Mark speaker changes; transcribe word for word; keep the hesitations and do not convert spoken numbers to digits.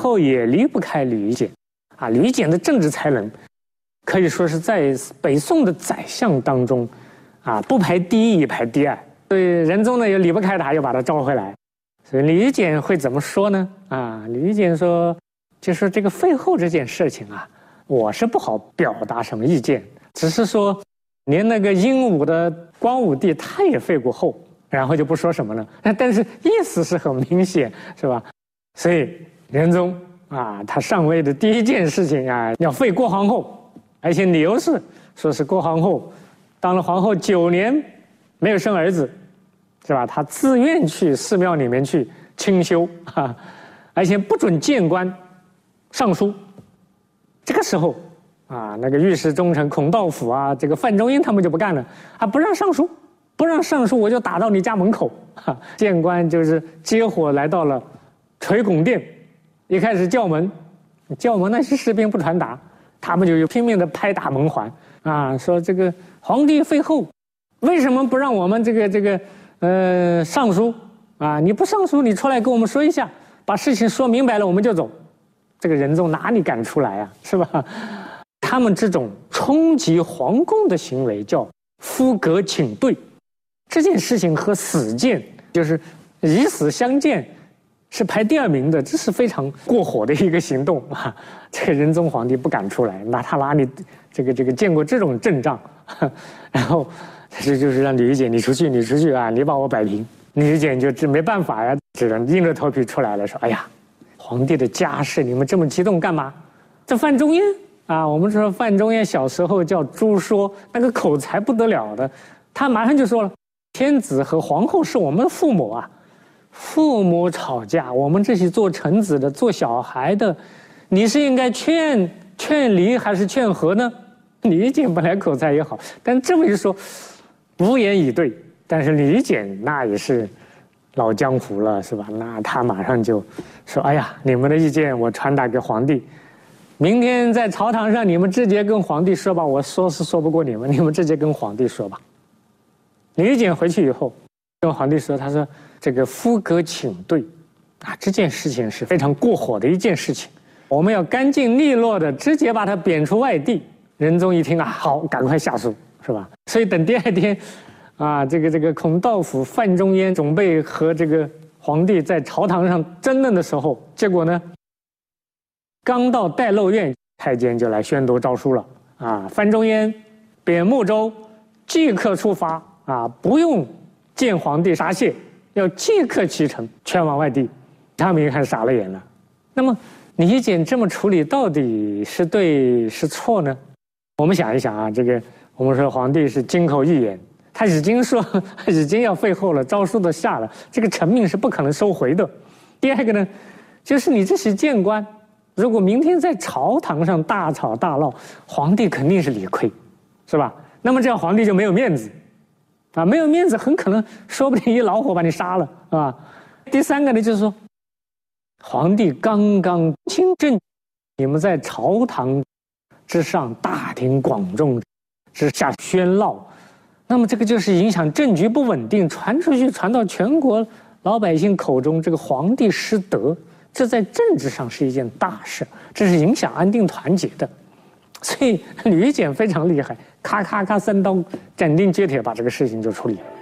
Speaker 1: 后也离不开吕夷简，啊，吕夷简的政治才能可以说是在北宋的宰相当中，啊，不排第一也排第二。所以仁宗呢又离不开他，又把他召回来。所以吕夷简会怎么说呢？啊，吕夷简说，就是这个废后这件事情啊，我是不好表达什么意见，只是说，连那个英武的光武帝他也废过后，然后就不说什么了。但是意思是很明显，是吧？所以仁宗啊，他上位的第一件事情啊，要废郭皇后，而且理由是说是郭皇后当了皇后九年没有生儿子，是吧？她自愿去寺庙里面去清修啊，而且不准谏官上书。这个时候啊，那个御史中丞孔道辅啊，这个范仲淹他们就不干了啊，不让上书，不让上书，我就打到你家门口。哈，谏官就是接火来到了垂拱殿，一开始叫门，叫门那些士兵不传达，他们就拼命的拍打门环啊，说这个皇帝废后，为什么不让我们这个这个呃上书啊？你不上书，你出来跟我们说一下，把事情说明白了，我们就走。这个仁宗哪里敢出来啊，是吧？他们这种冲击皇宫的行为叫夫革请对，这件事情和死谏就是以死相谏是排第二名的，这是非常过火的一个行动啊！这个仁宗皇帝不敢出来，那他哪里这个这个见过这种阵仗？然后这就是让吕夷简你出去，你出去啊，你把我摆平。吕夷简就这没办法呀，只能硬着头皮出来了，说：“哎呀，皇帝的家事你们这么激动干嘛？”这范仲淹啊，我们说范仲淹小时候叫朱说，那个口才不得了的，他马上就说了：“天子和皇后是我们的父母啊。”父母吵架，我们这些做臣子的、做小孩的，你是应该劝劝离还是劝和呢？吕夷简本来口才也好，但这么一说，无言以对。但是吕夷简那也是老江湖了，是吧？那他马上就说：“哎呀，你们的意见我传达给皇帝，明天在朝堂上你们直接跟皇帝说吧，我说是说不过你们，你们直接跟皇帝说吧。”吕夷简回去以后跟皇帝说：“他说。”这个夫革请对，啊，这件事情是非常过火的一件事情，我们要干净利落的直接把他贬出外地。仁宗一听啊，好，赶快下书，是吧？所以等第二天，啊，这个这个孔道辅、范仲淹准备和这个皇帝在朝堂上争论的时候，结果呢，刚到待漏院，太监就来宣读诏书了啊，范仲淹贬睦州，即刻出发啊，不用见皇帝答谢。要即刻启程，全往外地。他们一看傻了眼了。那么吕夷简这么处理，到底是对是错呢？我们想一想啊，这个我们说皇帝是金口玉言，他已经说已经要废后了，诏书都下了，这个臣命是不可能收回的。第二个呢，就是你这些谏官，如果明天在朝堂上大吵大闹，皇帝肯定是理亏，是吧？那么这样皇帝就没有面子。啊，没有面子，很可能说不定一老虎把你杀了，啊。第三个呢，就是说，皇帝刚刚亲政，你们在朝堂之上大庭广众之下喧闹，那么这个就是影响政局不稳定，传出去传到全国老百姓口中，这个皇帝失德，这在政治上是一件大事，这是影响安定团结的。所以吕夷简非常厉害，咔咔咔三刀斩钉截铁把这个事情就处理了。